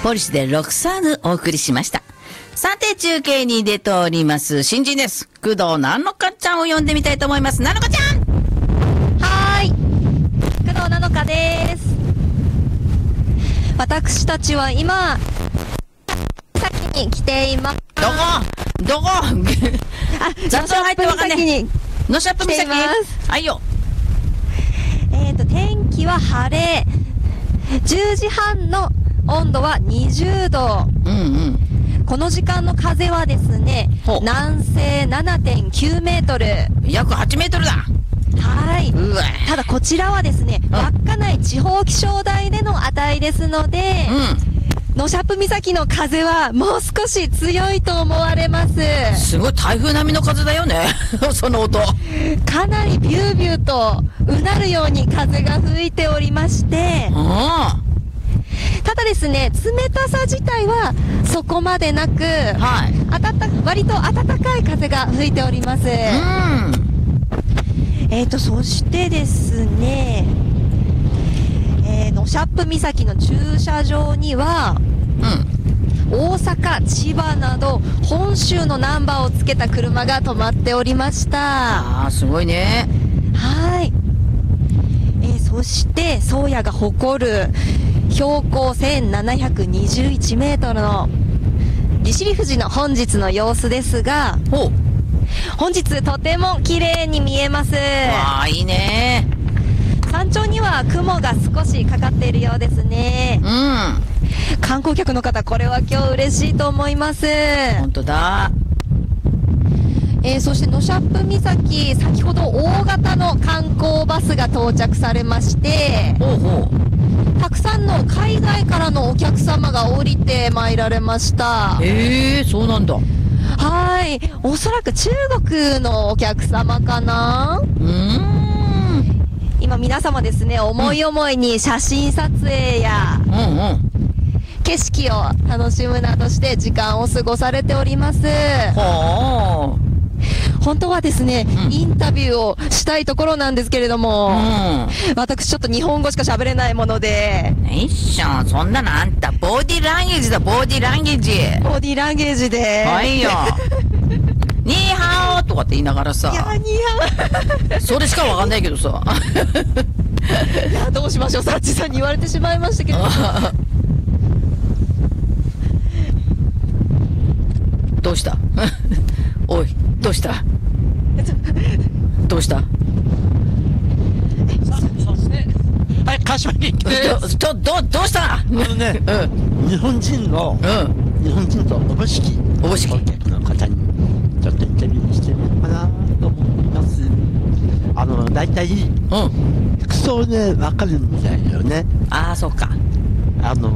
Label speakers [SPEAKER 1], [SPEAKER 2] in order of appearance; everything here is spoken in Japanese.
[SPEAKER 1] ポリスでロクサーヌお送りしました。さて中継に出ております新人です。工藤なのかちゃんを呼んでみたいと思います。なのかちゃん。
[SPEAKER 2] はーい、工藤なのかです。私たちは今先に来ています。
[SPEAKER 1] どこ雑音入ってわかんねえ。ノシャップ岬。はいよ。
[SPEAKER 2] 天気は晴れ、10時半の温度は20度。この時間の風はですね、南西 7.9 メートル。
[SPEAKER 1] 約8メートルだ。
[SPEAKER 2] はい。ただこちらはですね、稚内地方気象台での値ですので、ノシャップ岬の風はもう少し強いと思われます。
[SPEAKER 1] すごい台風並みの風だよね。その音。
[SPEAKER 2] かなりビュービューとうなるように風が吹いておりまして、ただですね、冷たさ自体はそこまでなく、割と暖かい風が吹いております。そしてですね、ノシャップ岬の駐車場には、大阪、千葉など本州のナンバーをつけた車が止まっておりました。
[SPEAKER 1] すごいね。
[SPEAKER 2] はい。そして宗谷が誇る標高1721メートルの利尻富士の本日の様子ですが、本日とても綺麗に見えます。
[SPEAKER 1] いいね。
[SPEAKER 2] 山頂には雲が少しかかっているようですね。観光客の方、これは今日嬉しいと思います。
[SPEAKER 1] 本当だ。
[SPEAKER 2] そしてノシャップ岬、先ほど大型の観光バスが到着されまして、たくさんの海外からのお客様が降りて参られました。
[SPEAKER 1] そうなんだ。
[SPEAKER 2] はい、おそらく中国のお客様かな。今皆様ですね、思い思いに写真撮影や、景色を楽しむなどして時間を過ごされております。本当はですね、インタビューをしたいところなんですけれども、私ちょっと日本語しか喋れないもので。
[SPEAKER 1] そんなのあんたボディランゲージだ。ボディランゲージ。
[SPEAKER 2] ボディランゲージで。
[SPEAKER 1] はいよ。ニーハオとかって言いながらさ。
[SPEAKER 2] ニーハオ。
[SPEAKER 1] それしかわかんないけどさ。
[SPEAKER 2] いや、どうしましょう。サッチさんに言われてしまいましたけど。
[SPEAKER 1] どうしたおい、どうしたどうした
[SPEAKER 3] そして、はい、川島元気です。
[SPEAKER 1] どうした
[SPEAKER 3] 日本人とおぼしき観光客の方にちょっとインタビューしてみようかなと思います。大体、服装でわかるみたいよね。
[SPEAKER 1] そうか。